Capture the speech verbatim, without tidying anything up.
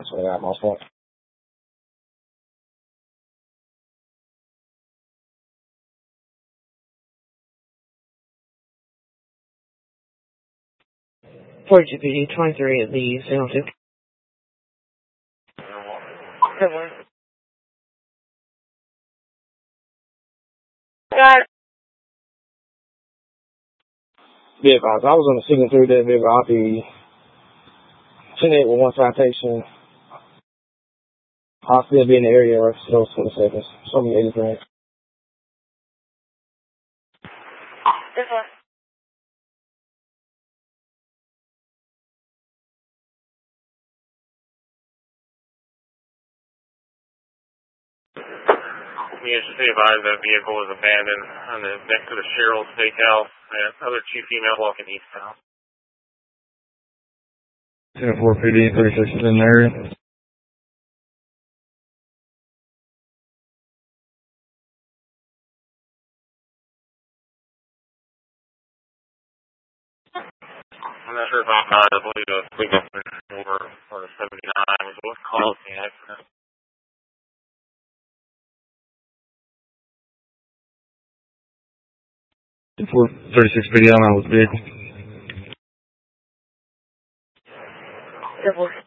That's what I got most point. four G P D twenty-three at the San Jose. Good morning. Got it. Be advised, I was on the signal through that vehicle. I'll be ten eight with one citation. I'll still be in the area for those twenty seconds. Show me eighty grand. This one. You should be advised that vehicle was abandoned on the next to the Cheryl Steakhouse and other two female walking eastbound. ten four P D, thirty-six is in the area. I'm not sure if I'm not, I believe the signal over for the seventy-nine was what caused the accident. ten four, thirty-six P D, I'm out with the vehicle. Good morning.